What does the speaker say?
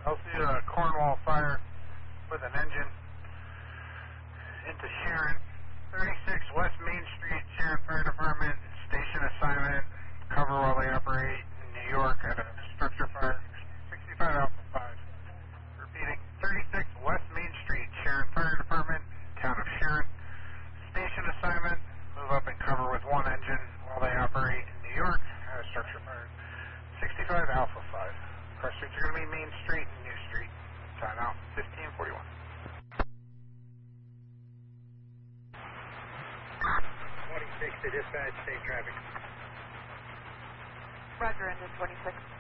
I'll see a Cornwall fire with an engine into Sharon. 36 West Main Street, Sharon Fire Department, station assignment, cover while they operate in New York at a structure fire. 65 Alpha 5. Repeating, 36 West Main Street, Sharon Fire Department, town of Sharon. Station assignment, move up and cover with one engine while they operate in New York at a structure fire. 65 Alpha 5. Car streets are going to be Main Street and New Street. Time out, 1541. 26 to dispatch, safe traffic. Roger, engine 26.